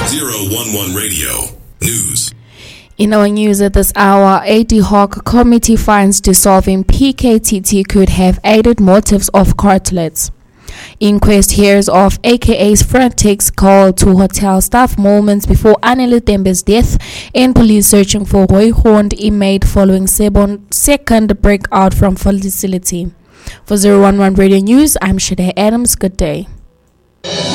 011 Radio News. In our news at this hour, ad hoc committee finds dissolving PKTT could have aided motives of cartels. Inquest hears of AKA's frantic call to hotel staff moments before Anele Tembe's death, and police searching for Roy-horned inmate following second breakout from facility. For 011 Radio News, I'm Shade Adams. Good day.